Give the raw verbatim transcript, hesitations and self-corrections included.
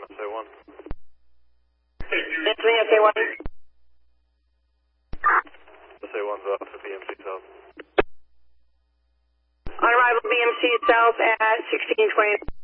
S A one. Anthony, S A one. S A one's off to B M C South. On arrival, B M C South at sixteen twenty.